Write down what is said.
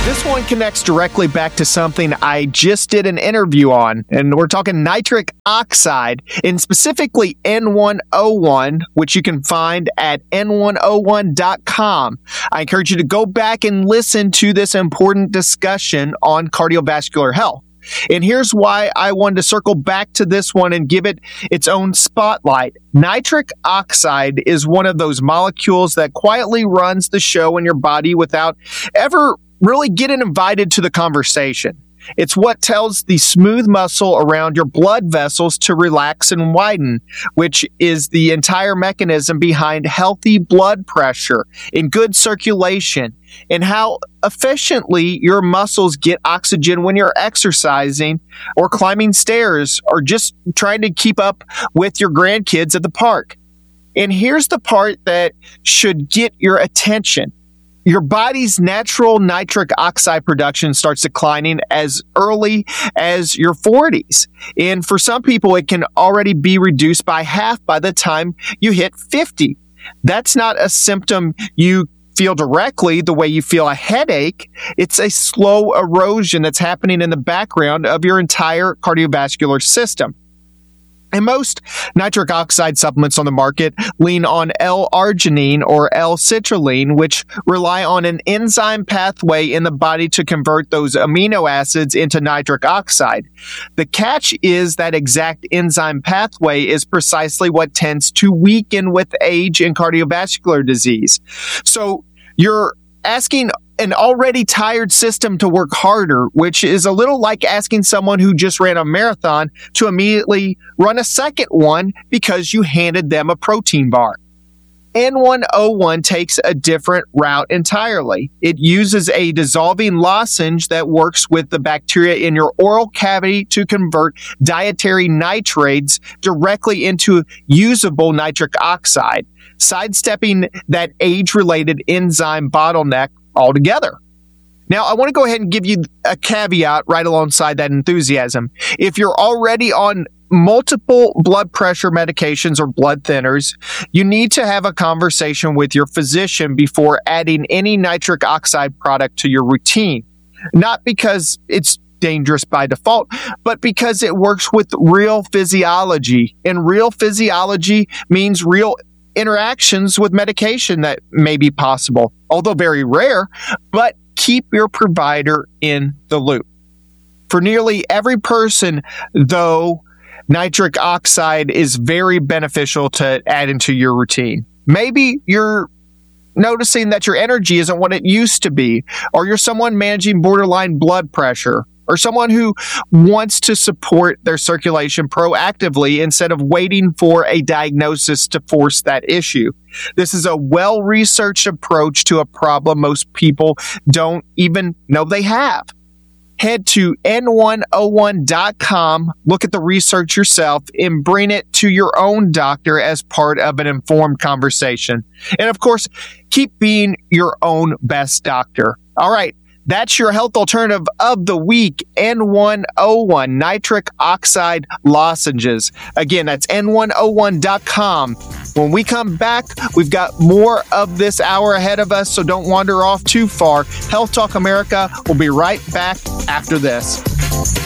This one connects directly back to something I just did an interview on, and we're talking nitric oxide, and specifically N101, which you can find at N101.com. I encourage you to go back and listen to this important discussion on cardiovascular health. And here's why I wanted to circle back to this one and give it its own spotlight. Nitric oxide is one of those molecules that quietly runs the show in your body without ever really getting invited to the conversation. It's what tells the smooth muscle around your blood vessels to relax and widen, which is the entire mechanism behind healthy blood pressure and good circulation, and how efficiently your muscles get oxygen when you're exercising or climbing stairs or just trying to keep up with your grandkids at the park. And here's the part that should get your attention. Your body's natural nitric oxide production starts declining as early as your 40s. And for some people, it can already be reduced by half by the time you hit 50. That's not a symptom you feel directly the way you feel a headache. It's a slow erosion that's happening in the background of your entire cardiovascular system. And most nitric oxide supplements on the market lean on L-arginine or L-citrulline, which rely on an enzyme pathway in the body to convert those amino acids into nitric oxide. The catch is that exact enzyme pathway is precisely what tends to weaken with age and cardiovascular disease. So you're asking an already tired system to work harder, which is a little like asking someone who just ran a marathon to immediately run a second one because you handed them a protein bar. N101 takes a different route entirely. It uses a dissolving lozenge that works with the bacteria in your oral cavity to convert dietary nitrates directly into usable nitric oxide, sidestepping that age-related enzyme bottleneck altogether. Now, I want to go ahead and give you a caveat right alongside that enthusiasm. If you're already on multiple blood pressure medications or blood thinners, you need to have a conversation with your physician before adding any nitric oxide product to your routine. Not because it's dangerous by default, but because it works with real physiology. And real physiology means real interactions with medication that may be possible, although very rare, but keep your provider in the loop. For nearly every person, though, nitric oxide is very beneficial to add into your routine. Maybe you're noticing that your energy isn't what it used to be, or you're someone managing borderline blood pressure, or someone who wants to support their circulation proactively instead of waiting for a diagnosis to force that issue. This is a well-researched approach to a problem most people don't even know they have. Head to N101.com, look at the research yourself, and bring it to your own doctor as part of an informed conversation. And of course, keep being your own best doctor. All right. That's your health alternative of the week, N101 nitric oxide lozenges. Again, that's N101.com. When we come back, we've got more of this hour ahead of us, so don't wander off too far. Health Talk America will be right back after this.